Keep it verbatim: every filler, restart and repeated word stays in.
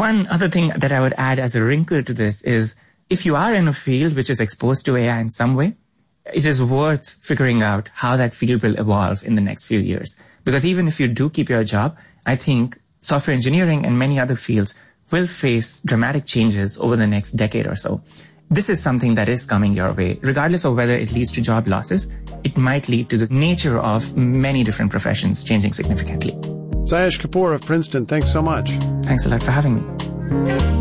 one other thing that I would add as a wrinkle to this is if you are in a field which is exposed to A I in some way, it is worth figuring out how that field will evolve in the next few years. Because even if you do keep your job, I think software engineering and many other fields will face dramatic changes over the next decade or so. This is something that is coming your way. Regardless of whether it leads to job losses, it might lead to the nature of many different professions changing significantly. Sayesh Kapoor of Princeton, thanks so much. Thanks a lot for having me.